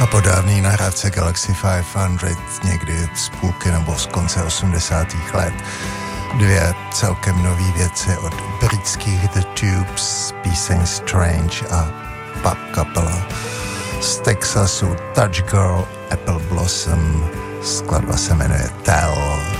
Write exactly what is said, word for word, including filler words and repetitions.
po dávný nahrávce Galaxy pět set někdy z půlky nebo z konce osmdesátých let. Dvě celkem nový věci od britských The Tubes, píseň Strange a pak kapela z Texasu Touch Girl Apple Blossom, skladba se jmenuje Tell.